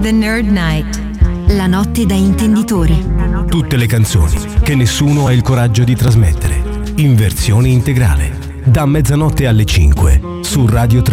The Nerd Night. La notte da intenditore. Tutte le canzoni che nessuno ha il coraggio di trasmettere. In versione integrale. Da mezzanotte alle 5 su Radio 3.